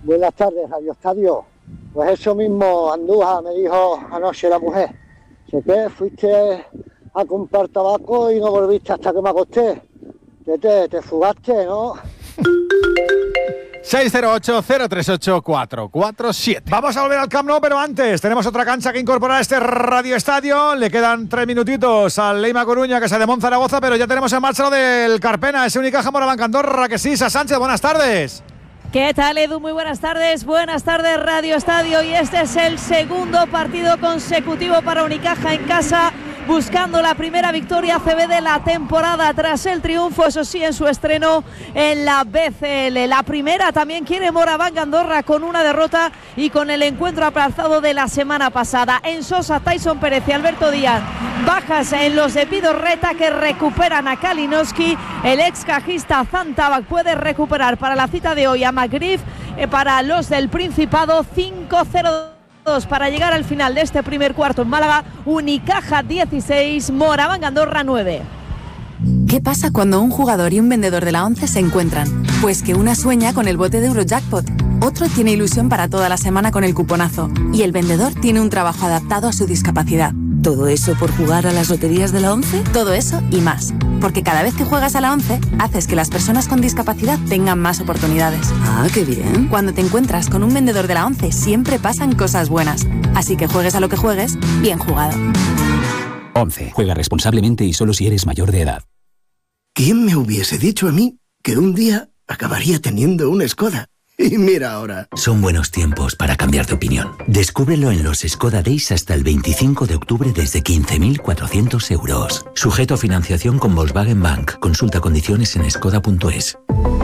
Buenas tardes, Radio Estadio. Pues eso mismo, Andújar, me dijo anoche la mujer. Sé que fuiste a comprar tabaco y no volviste hasta que me acosté. Te fugaste, ¿no? 608-038-447. Vamos a volver al Camp Nou, pero antes tenemos otra cancha que incorporar a este Radio Estadio. Le quedan 3 minutitos al Leima Coruña, que se de Zaragoza, pero ya tenemos en marcha lo del Carpena, ese Unicaja Moraván Andorra, que sí. Sa Sánchez, buenas tardes. ¿Qué tal, Edu? Muy buenas tardes Radio Estadio, y este es el segundo partido consecutivo para Unicaja en casa, buscando la primera victoria ACB de la temporada tras el triunfo, eso sí, en su estreno en la BCL. La primera también quiere Moraván Andorra, con una derrota y con el encuentro aplazado de la semana pasada. En Sosa, Tyson Pérez y Alberto Díaz, bajas en los de Vidorreta, que recuperan a Kalinowski. El ex cajista Zantabac puede recuperar para la cita de hoy a McGriff. Para los del Principado, 5-0 para llegar al final de este primer cuarto en Málaga. Unicaja 16, Moraván Andorra 9. ¿Qué pasa cuando un jugador y un vendedor de la ONCE se encuentran? Pues que una sueña con el bote de Eurojackpot, otro tiene ilusión para toda la semana con el cuponazo, y el vendedor tiene un trabajo adaptado a su discapacidad. ¿Todo eso por jugar a las loterías de la ONCE? Todo eso y más. Porque cada vez que juegas a la ONCE, haces que las personas con discapacidad tengan más oportunidades. ¡Ah, qué bien! Cuando te encuentras con un vendedor de la ONCE, siempre pasan cosas buenas. Así que juegues a lo que juegues, bien jugado. ONCE. Juega responsablemente y solo si eres mayor de edad. ¿Quién me hubiese dicho a mí que un día acabaría teniendo una Skoda? Y mira ahora. Son buenos tiempos para cambiar de opinión. Descúbrelo en los Skoda Days hasta el 25 de octubre desde 15.400 euros. Sujeto a financiación con Volkswagen Bank. Consulta condiciones en skoda.es.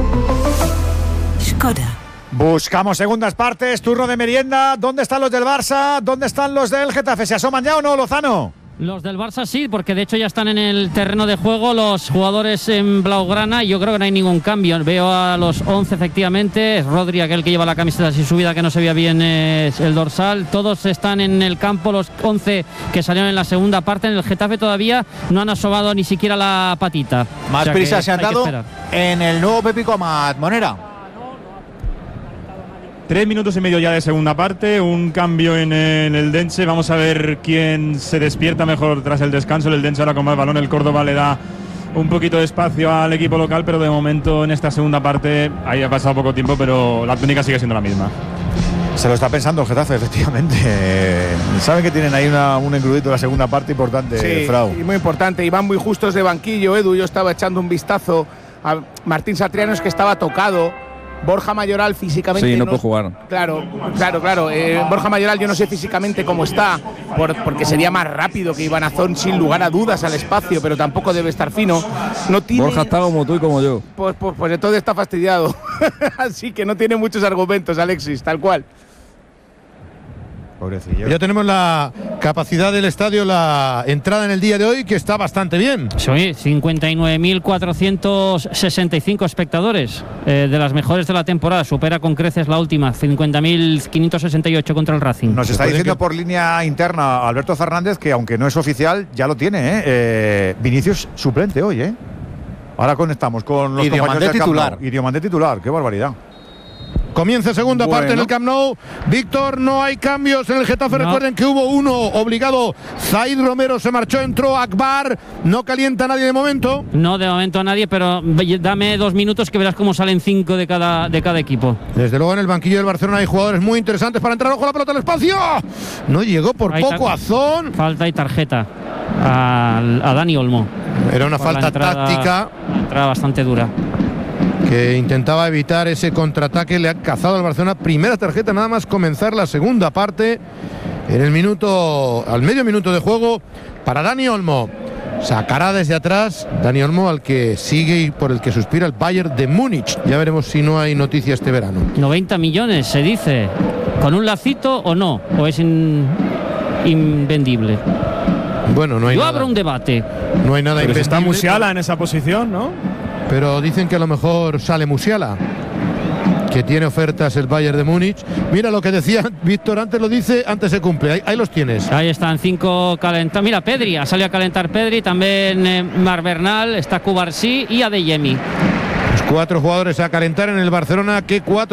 Skoda. Buscamos segundas partes, turno de merienda. ¿Dónde están los del Barça? ¿Dónde están los del Getafe? ¿Se asoman ya o no, Lozano? Los del Barça sí, porque de hecho ya están en el terreno de juego los jugadores en blaugrana, y yo creo que no hay ningún cambio. Veo a los 11 efectivamente, es Rodri aquel que lleva la camiseta sin subida, que no se veía bien el dorsal. Todos están en el campo, los 11 que salieron en la segunda parte. En el Getafe todavía no han asomado ni siquiera la patita. Más prisa se han dado en el nuevo Pepico Amat, Monera. 3 minutos y medio ya de segunda parte, un cambio en el Dense. Vamos a ver quién se despierta mejor tras el descanso. El Dense ahora con más balón, el Córdoba le da un poquito de espacio al equipo local, pero de momento en esta segunda parte, ahí ha pasado poco tiempo, pero la tónica sigue siendo la misma. Se lo está pensando el Getafe, efectivamente. Saben que tienen ahí un encrudito en la segunda parte importante, sí, Frau. Y muy importante, y van muy justos de banquillo, Edu. Yo estaba echando un vistazo a Martín Satriano, es que estaba tocado. Borja Mayoral físicamente sí, no puede jugar. Claro. Borja Mayoral yo no sé físicamente cómo está, porque sería más rápido que Iván Azón, sin lugar a dudas, al espacio, pero tampoco debe estar fino. No tiene... Borja está como tú y como yo. Pues entonces está fastidiado. Así que no tiene muchos argumentos, Alexis, tal cual. Pobrecillo. Ya tenemos la capacidad del estadio, la entrada en el día de hoy, que está bastante bien. Sí, 59.465 espectadores, de las mejores de la temporada. Supera con creces la última, 50.568 contra el Racing. Nos está diciendo por línea interna Alberto Fernández que, aunque no es oficial, ya lo tiene, Vinicius suplente hoy, Ahora conectamos con los compañeros del titular. Y Diomandé titular, qué barbaridad. Comienza segunda parte en el Camp Nou. Víctor, no hay cambios en el Getafe. No. Recuerden que hubo uno obligado. Zaid Romero se marchó, entró Akbar. No calienta a nadie de momento. No, de momento a nadie, pero dame 2 minutos que verás cómo salen 5 de cada equipo. Desde luego en el banquillo del Barcelona hay jugadores muy interesantes para entrar. Ojo la pelota al espacio. No llegó por poco Azón. Falta y tarjeta a Dani Olmo. Era una falta táctica. Una entrada bastante dura, que intentaba evitar ese contraataque. Le ha cazado al Barcelona. Primera tarjeta nada más comenzar la segunda parte. En el al medio minuto de juego para Dani Olmo. Sacará desde atrás Dani Olmo, al que sigue y por el que suspira el Bayern de Múnich. Ya veremos si no hay noticia este verano. 90 millones se dice. ¿Con un lacito o no? ¿O es invendible? Bueno, no hay Yo nada. abro un debate. No hay nada invendible. Está Musiala en esa posición, ¿no? Pero dicen que a lo mejor sale Musiala, que tiene ofertas el Bayern de Múnich. Mira lo que decía Víctor, antes lo dice, antes se cumple. Ahí los tienes. Ahí están 5 calentados. Mira, Pedri, ha salido a calentar Pedri, también Mar Bernal, está Cubarsí y Adeyemi. Los 4 jugadores a calentar en el Barcelona, que 4